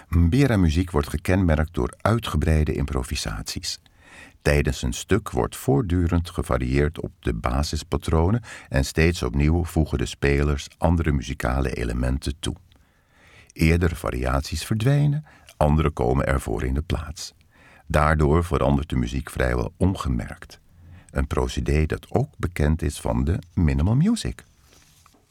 Mbira-muziek wordt gekenmerkt door uitgebreide improvisaties. Tijdens een stuk wordt voortdurend gevarieerd op de basispatronen en steeds opnieuw voegen de spelers andere muzikale elementen toe. Eerdere variaties verdwijnen, andere komen ervoor in de plaats. Daardoor verandert de muziek vrijwel ongemerkt. Een procedé dat ook bekend is van de minimal music.